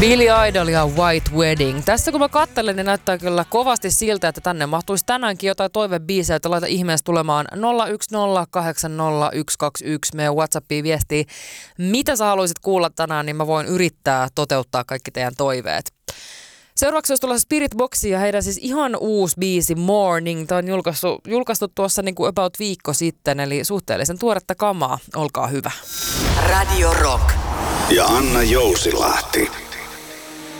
Billy Idol ja White Wedding. Tässä kun mä katselen, niin näyttää kyllä kovasti siltä, että tänne mahtuisi tänäänkin jotain toivebiisejä, että laita ihmeessä tulemaan 010800121 meidän WhatsAppiin viestiä. Mitä sä haluaisit kuulla tänään, niin mä voin yrittää toteuttaa kaikki teidän toiveet. Seuraavaksi olisi tulossa Spirit Box ja heidän siis ihan uusi biisi Morning. Tämä on julkaistu tuossa niin kuin about viikko sitten, eli suhteellisen tuoretta kamaa. Olkaa hyvä. Radio Rock. Ja Anna Jousilahti.